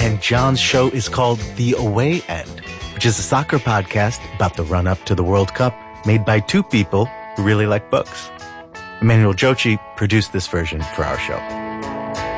and John's show is called The Away End, which is a soccer podcast about the run-up to the World Cup made by two people who really like books. Emmanuel Jochi produced this version for our show.